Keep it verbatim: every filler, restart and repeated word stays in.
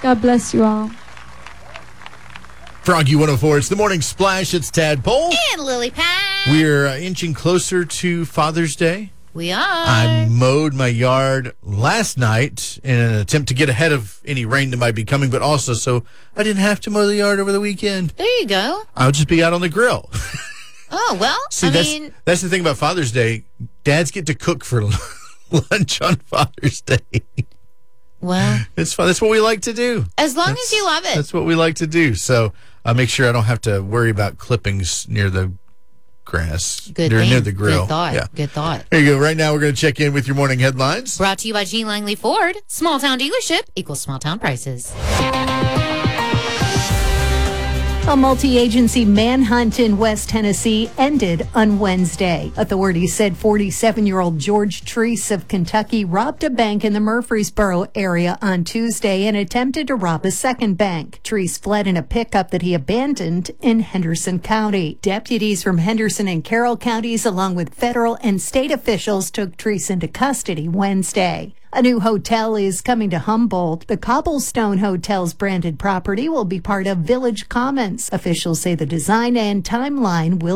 God bless you all. Froggy one oh four, it's the Morning Splash. It's Tadpole. And Lily Pad. We're uh, inching closer to Father's Day. We are. I mowed my yard last night in an attempt to get ahead of any rain that might be coming, but also so I didn't have to mow the yard over the weekend. There you go. I'll just be out on the grill. Oh, well, See, I that's, mean... that's the thing about Father's Day. Dads get to cook for lunch on Father's Day. Well... It's fun. That's what we like to do. As long that's, as you love it. That's what we like to do. So I'll make sure I don't have to worry about clippings near the grass. Good near, thing. near the grill. Good thought. Yeah. Good thought. There you go. Right now we're going to check in with your morning headlines. Brought to you by Gene Langley Ford. Small town dealership equals small town prices. A multi-agency manhunt in West Tennessee ended on Wednesday. Authorities said forty-seven-year-old George Treese of Kentucky robbed a bank in the Murfreesboro area on Tuesday and attempted to rob a second bank. Treese fled in a pickup that he abandoned in Henderson County. Deputies from Henderson and Carroll counties, along with federal and state officials, took Treese into custody Wednesday. A new hotel is coming to Humboldt. The Cobblestone Hotel's branded property will be part of Village Commons. Officials say the design and timeline will